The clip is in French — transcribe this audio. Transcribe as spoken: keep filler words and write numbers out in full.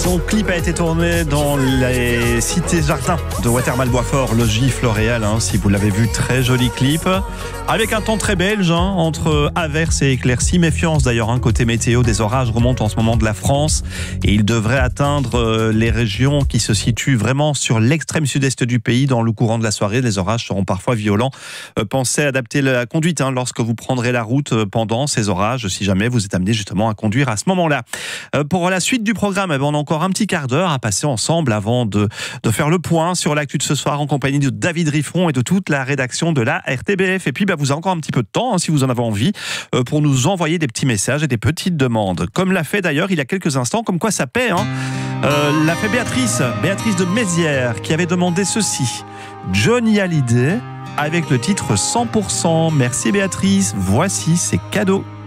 Son clip a été tourné dans les cités jardins de Watermal-Boisfort, logis Floréal, hein, si vous l'avez vu, très joli clip. Avec un temps très belge, hein, entre averses et éclaircies. Méfiance d'ailleurs, hein, côté météo, des orages remontent en ce moment de la France et ils devraient atteindre euh, les régions qui se situent vraiment sur l'extrême sud-est du pays dans le courant de la soirée. Les orages seront parfois violents. Euh, pensez à adapter la conduite hein, lorsque vous prendrez la route pendant ces orages, si jamais vous êtes amené justement à conduire à ce moment-là. Euh, pour la suite du programme, eh ben, on a encore un petit quart d'heure à passer ensemble avant de, de faire le point sur l'actu de ce soir en compagnie de David Riffron et de toute la rédaction de la R T B F. Et puis, bah, vous avez encore un petit peu de temps, hein, si vous en avez envie, euh, pour nous envoyer des petits messages et des petites demandes. Comme l'a fait d'ailleurs il y a quelques instants, comme quoi ça paie. Hein. Euh, l'a fait Béatrice, Béatrice de Mézières, qui avait demandé ceci. Johnny Hallyday avec le titre cent pour cent. Merci Béatrice, voici, c'est cadeau.